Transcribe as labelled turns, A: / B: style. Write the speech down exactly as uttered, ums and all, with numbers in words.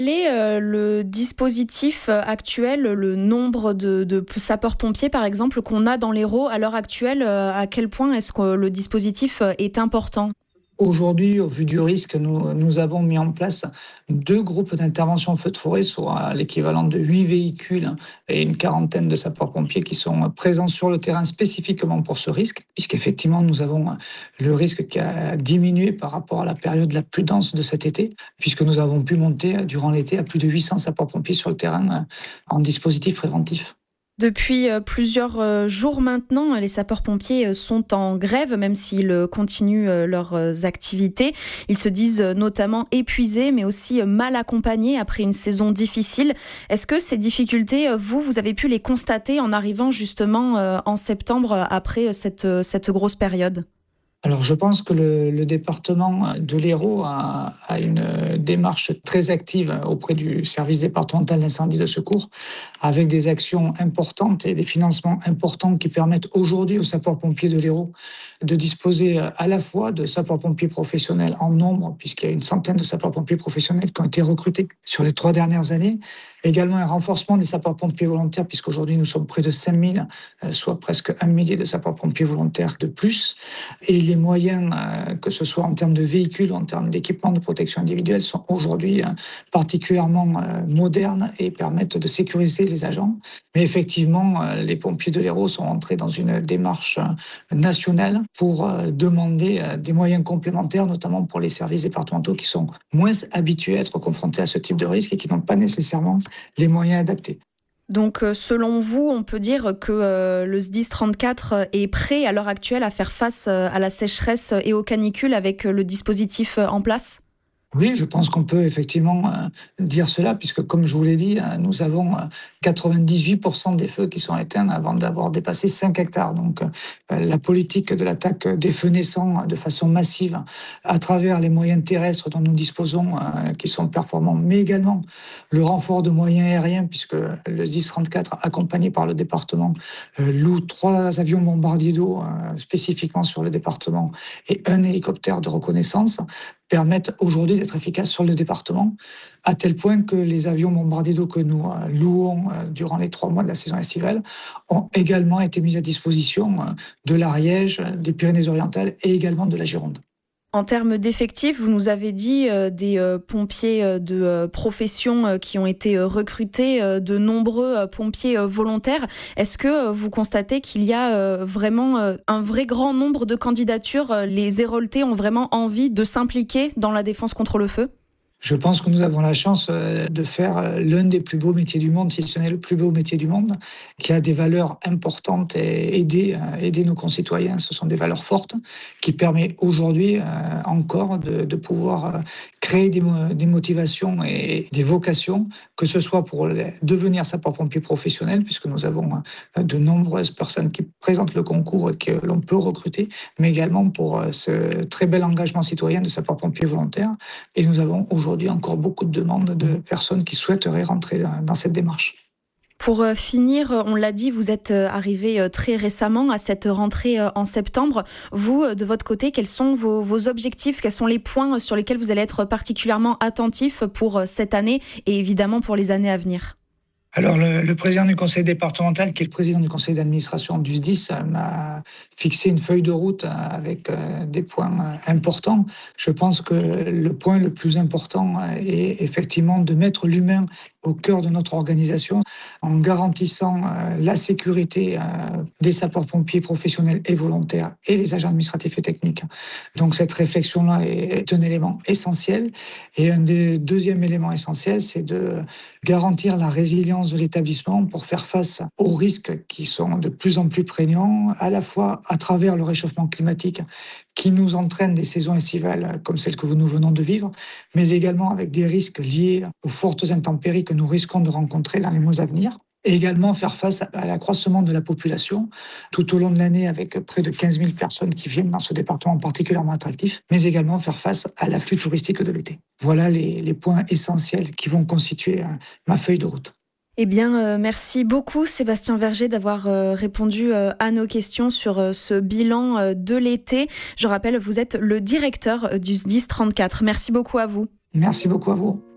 A: Quel est euh, le dispositif euh, actuel, le nombre de, de sapeurs-pompiers par exemple qu'on a dans l'Hérault à l'heure actuelle, euh, à quel point est-ce que le dispositif euh, est important ?
B: Aujourd'hui, au vu du risque, nous, nous avons mis en place deux groupes d'intervention feu de forêt, soit l'équivalent de huit véhicules et une quarantaine de sapeurs-pompiers qui sont présents sur le terrain spécifiquement pour ce risque, puisqu'effectivement, nous avons le risque qui a diminué par rapport à la période la plus dense de cet été, puisque nous avons pu monter durant l'été à plus de huit cents sapeurs-pompiers sur le terrain en dispositif préventif.
A: Depuis plusieurs jours maintenant, les sapeurs-pompiers sont en grève, même s'ils continuent leurs activités. Ils se disent notamment épuisés, mais aussi mal accompagnés après une saison difficile. Est-ce que ces difficultés, vous, vous avez pu les constater en arrivant justement en septembre, après cette, cette grosse période ?
B: Alors, je pense que le, le département de l'Hérault a, a une démarche très active auprès du service départemental d'incendie de secours, avec des actions importantes et des financements importants qui permettent aujourd'hui aux sapeurs-pompiers de l'Hérault de disposer à la fois de sapeurs-pompiers professionnels en nombre, puisqu'il y a une centaine de sapeurs-pompiers professionnels qui ont été recrutés sur les trois dernières années, également un renforcement des sapeurs-pompiers volontaires, puisqu'aujourd'hui nous sommes près de cinq mille, soit presque un millier de sapeurs-pompiers volontaires de plus, et les moyens, que ce soit en termes de véhicules, en termes d'équipements de protection individuelle, sont aujourd'hui particulièrement modernes et permettent de sécuriser les agents. Mais effectivement, les pompiers de l'Hérault sont entrés dans une démarche nationale pour demander des moyens complémentaires, notamment pour les services départementaux qui sont moins habitués à être confrontés à ce type de risque et qui n'ont pas nécessairement les moyens adaptés.
A: Donc, selon vous, on peut dire que euh, le S D I S trente-quatre est prêt à l'heure actuelle à faire face à la sécheresse et aux canicules avec le dispositif en place ?
B: Oui, je pense qu'on peut effectivement euh, dire cela, puisque comme je vous l'ai dit, euh, nous avons euh, quatre-vingt-dix-huit pour cent des feux qui sont éteints avant d'avoir dépassé cinq hectares. Donc euh, la politique de l'attaque des feux naissants de façon massive à travers les moyens terrestres dont nous disposons, euh, qui sont performants, mais également le renfort de moyens aériens, puisque le S D I S trente-quatre, accompagné par le département, euh, loue trois avions bombardiers d'eau euh, spécifiquement sur le département et un hélicoptère de reconnaissance, permettent aujourd'hui d'être efficaces sur le département, à tel point que les avions bombardiers d'eau que nous euh, louons euh, durant les trois mois de la saison estivale ont également été mis à disposition euh, de l'Ariège, des Pyrénées-Orientales et également de la Gironde.
A: En termes d'effectifs, vous nous avez dit euh, des euh, pompiers euh, de euh, profession euh, qui ont été euh, recrutés, euh, de nombreux euh, pompiers euh, volontaires. Est-ce que euh, vous constatez qu'il y a euh, vraiment euh, un vrai grand nombre de candidatures ? euh, Les Héraultais ont vraiment envie de s'impliquer dans la défense contre le feu ?
B: Je pense que nous avons la chance de faire l'un des plus beaux métiers du monde, si ce n'est le plus beau métier du monde, qui a des valeurs importantes et aider, aider nos concitoyens. Ce sont des valeurs fortes qui permettent aujourd'hui encore de, de pouvoir créer des, des motivations et des vocations, que ce soit pour devenir sapeur-pompier professionnel, puisque nous avons de nombreuses personnes qui présentent le concours et que l'on peut recruter, mais également pour ce très bel engagement citoyen de sapeur-pompier volontaire. Et nous avons aujourd'hui Aujourd'hui, encore beaucoup de demandes de personnes qui souhaiteraient rentrer dans cette démarche.
A: Pour finir, on l'a dit, vous êtes arrivé très récemment à cette rentrée en septembre. Vous, de votre côté, quels sont vos, vos objectifs ? Quels sont les points sur lesquels vous allez être particulièrement attentif pour cette année et évidemment pour les années à venir ?
B: Alors, le, le président du conseil départemental, qui est le président du conseil d'administration du S D I S, m'a fixé une feuille de route avec euh, des points euh, importants. Je pense que le point le plus important est effectivement de mettre l'humain au cœur de notre organisation en garantissant euh, la sécurité euh, des sapeurs-pompiers professionnels et volontaires et les agents administratifs et techniques. Donc, cette réflexion-là est, est un élément essentiel. Et un des deuxièmes éléments essentiels, c'est de garantir la résilience de l'établissement pour faire face aux risques qui sont de plus en plus prégnants, à la fois à travers le réchauffement climatique qui nous entraîne des saisons estivales comme celle que nous venons de vivre, mais également avec des risques liés aux fortes intempéries que nous risquons de rencontrer dans les mois à venir. Et également faire face à l'accroissement de la population tout au long de l'année avec près de quinze mille personnes qui viennent dans ce département particulièrement attractif, mais également faire face à l'afflux touristique de l'été. Voilà les, les points essentiels qui vont constituer ma feuille de route.
A: Eh bien, euh, merci beaucoup Sébastien Verger d'avoir euh, répondu euh, à nos questions sur euh, ce bilan euh, de l'été. Je rappelle, vous êtes le directeur euh, du S D I S trente-quatre. Merci beaucoup à vous.
B: Merci beaucoup à vous.